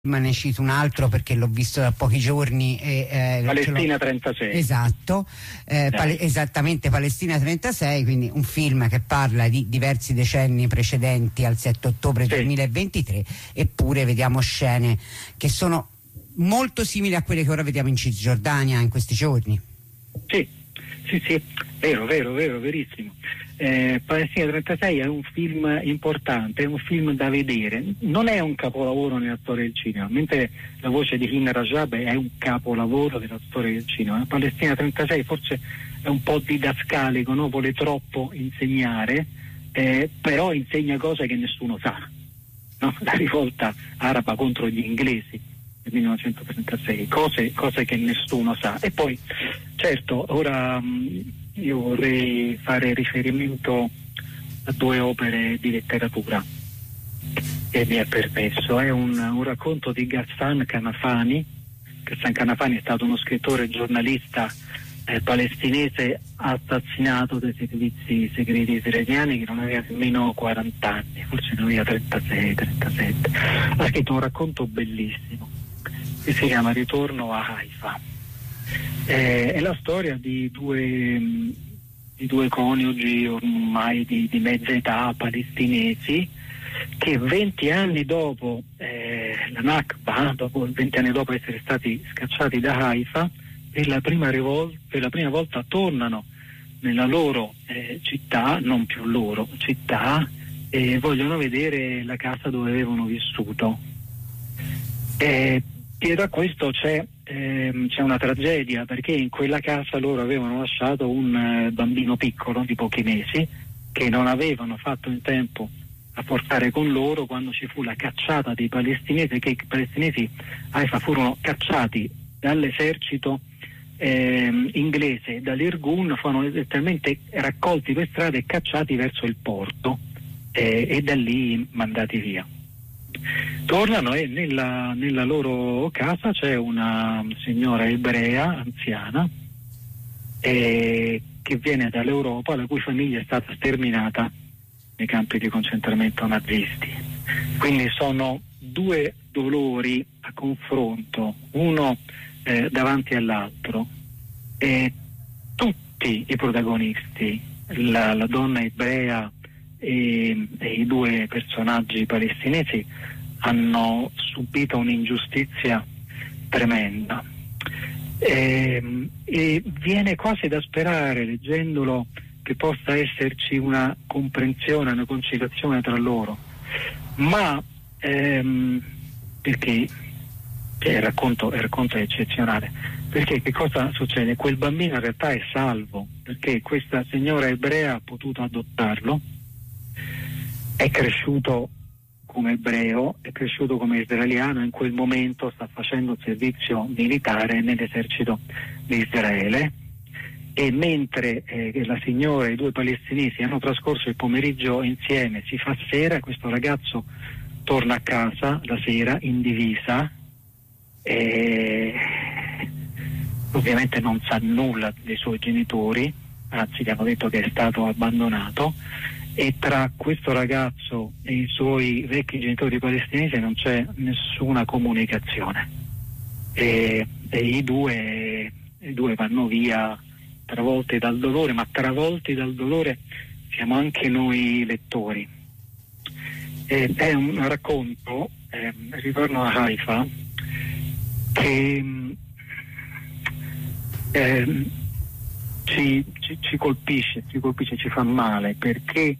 Ma ne cito un altro perché l'ho visto da pochi giorni. Palestina 36. Esatto, esattamente Palestina 36, quindi un film che parla di diversi decenni precedenti al 7 ottobre 2023, eppure vediamo scene che sono molto simili a quelle che ora vediamo in Cisgiordania in questi giorni. Sì, vero, verissimo. Palestina 36 è un film importante, è un film da vedere, non è un capolavoro nella storia del cinema, mentre La voce di Kim Rajab è un capolavoro della storia del cinema. Palestina 36 forse è un po' didascalico, no? Vuole troppo insegnare, però insegna cose che nessuno sa, no? La rivolta araba contro gli inglesi nel 1936, cose che nessuno sa. E poi certo, ora io vorrei fare riferimento a due opere di letteratura che mi è permesso. È un racconto di Ghassan Kanafani. Ghassan Kanafani è stato uno scrittore e giornalista palestinese assassinato dai servizi segreti israeliani, che non aveva nemmeno 40 anni, forse ne aveva 36, 37. Ha scritto un racconto bellissimo che si chiama Ritorno a Haifa. È la storia di due coniugi ormai di mezza età palestinesi che 20 anni dopo la Nakba, dopo 20 anni dopo essere stati scacciati da Haifa, per la prima volta tornano nella loro città, non più loro città, e vogliono vedere la casa dove avevano vissuto. Dietro a questo c'è una tragedia, perché in quella casa loro avevano lasciato un bambino piccolo di pochi mesi che non avevano fatto in tempo a portare con loro quando ci fu la cacciata dei palestinesi, che i palestinesi Haifa furono cacciati dall'esercito inglese, dall'Irgun, furono letteralmente raccolti per strada e cacciati verso il porto e da lì mandati via. Tornano e nella loro casa c'è una signora ebrea anziana che viene dall'Europa, la cui famiglia è stata sterminata nei campi di concentramento nazisti. Quindi sono due dolori a confronto, uno davanti all'altro, e tutti i protagonisti, la donna ebrea e i due personaggi palestinesi, hanno subito un'ingiustizia tremenda e viene quasi da sperare, leggendolo, che possa esserci una comprensione, una conciliazione tra loro, ma perché il racconto è eccezionale, perché che cosa succede? Quel bambino in realtà è salvo, perché questa signora ebrea ha potuto adottarlo, è cresciuto come ebreo, è cresciuto come israeliano, in quel momento sta facendo servizio militare nell'esercito di Israele, e mentre la signora e i due palestinesi hanno trascorso il pomeriggio insieme, si fa sera, questo ragazzo torna a casa la sera in divisa e ovviamente non sa nulla dei suoi genitori, anzi gli hanno detto che è stato abbandonato, e tra questo ragazzo e i suoi vecchi genitori palestinesi non c'è nessuna comunicazione e i due vanno via travolti dal dolore, ma travolti dal dolore siamo anche noi lettori. È un racconto, Ritorno a Haifa, che ci colpisce, ci fa male, perché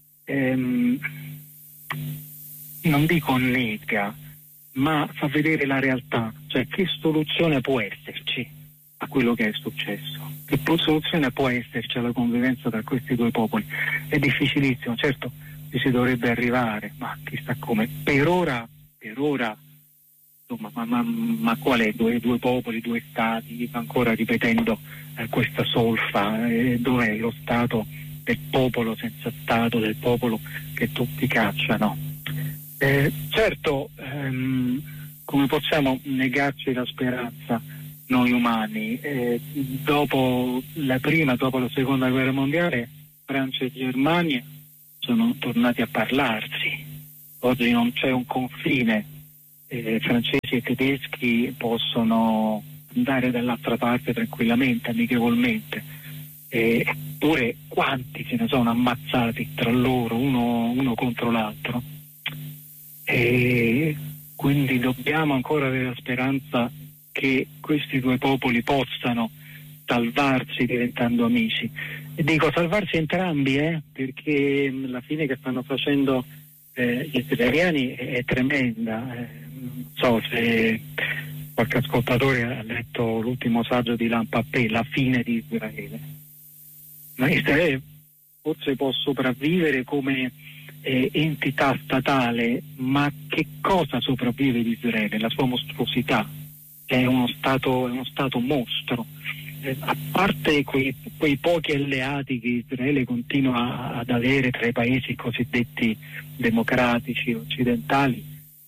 non dico nega, ma fa vedere la realtà, cioè che soluzione può esserci a quello che è successo, che soluzione può esserci alla convivenza tra questi due popoli. È difficilissimo, certo ci si dovrebbe arrivare, ma chissà come. Per ora insomma, ma qual è? Due popoli, due stati, ancora ripetendo questa solfa, dov'è lo Stato del popolo senza Stato, del popolo che tutti cacciano? Certo, come possiamo negarci la speranza noi umani? Dopo la seconda guerra mondiale, Francia e Germania sono tornati a parlarsi. Oggi non c'è un confine francesi e tedeschi possono andare dall'altra parte tranquillamente, amichevolmente. Eppure quanti se ne sono ammazzati tra loro, uno contro l'altro. E quindi dobbiamo ancora avere la speranza che questi due popoli possano salvarsi diventando amici. E dico salvarsi entrambi, perché la fine che stanno facendo gli israeliani è tremenda. Non so se qualche ascoltatore ha letto l'ultimo saggio di Lampapé, La fine di Israele. Ma Israele forse può sopravvivere come entità statale, ma che cosa sopravvive di Israele? La sua mostruosità. È uno stato mostro. A parte quei pochi alleati che Israele continua ad avere tra i paesi cosiddetti democratici occidentali,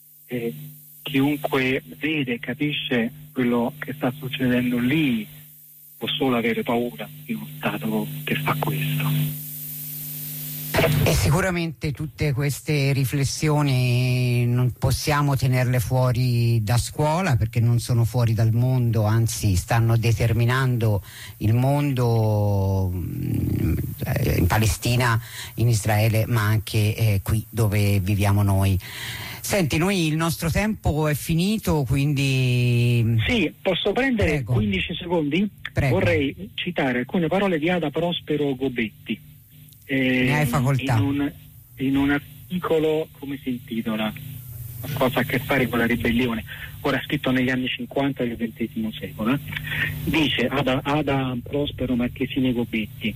chiunque vede e capisce quello che sta succedendo lì può solo avere paura di uno Stato che fa questo. E sicuramente tutte queste riflessioni non possiamo tenerle fuori da scuola, perché non sono fuori dal mondo, anzi stanno determinando il mondo in Palestina, in Israele, ma anche qui dove viviamo noi. Senti, noi il nostro tempo è finito, quindi... Sì, posso prendere? Prego. 15 secondi? Prego. Vorrei citare alcune parole di Ada Prospero Gobetti. Ne hai facoltà. In un articolo, come si intitola? Qualcosa a che fare con la ribellione, ora scritto negli anni 50 del XX secolo. Dice Ada Prospero Marchesini Gobetti.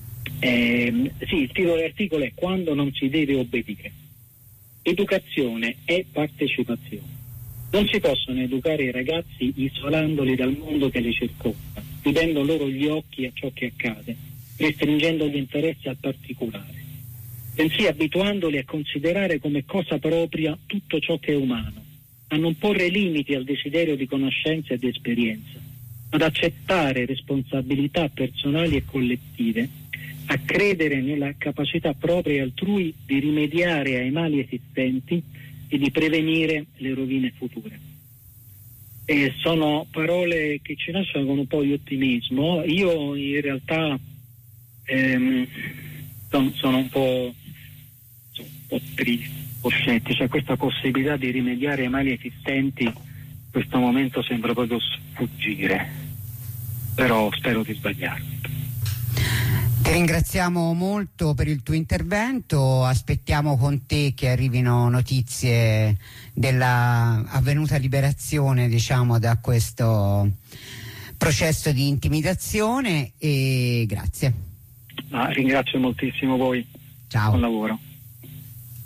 Sì, il titolo dell'articolo è Quando non si deve obbedire. Educazione è partecipazione. Non si possono educare i ragazzi isolandoli dal mondo che li circonda, chiudendo loro gli occhi a ciò che accade, restringendo gli interessi al particolare, bensì abituandoli a considerare come cosa propria tutto ciò che è umano, a non porre limiti al desiderio di conoscenza e di esperienza, ad accettare responsabilità personali e collettive, a credere nella capacità propria e altrui di rimediare ai mali esistenti e di prevenire le rovine future. Sono parole che ci lasciano con un po' di ottimismo. Io in realtà sono un po' triste, un po' scettico. Cioè, questa possibilità di rimediare ai mali esistenti in questo momento sembra proprio sfuggire, però spero di sbagliarmi. Ti ringraziamo molto per il tuo intervento, aspettiamo con te che arrivino notizie della avvenuta liberazione, diciamo, da questo processo di intimidazione, e grazie. Ringrazio moltissimo voi. Ciao. Buon lavoro.